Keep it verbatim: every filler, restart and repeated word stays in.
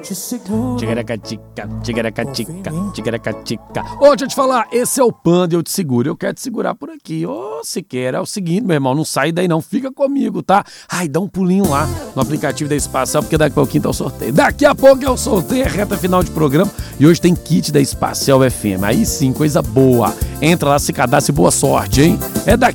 Tigaracatica, tigaracatica, tigaracatica. Ô, deixa eu te falar, esse é o Panda, eu te seguro. Eu quero te segurar por aqui. Ô, Siqueira, é o seguinte, meu irmão, não sai daí não, fica comigo, tá? Ai, dá um pulinho lá no aplicativo da Espacial, porque daqui a pouquinho tá o sorteio. Daqui a pouco é o sorteio, é reta final de programa. E hoje tem kit da Espacial F M. Aí sim, coisa boa. Entra lá, se cadastre, boa sorte, hein? É daqui.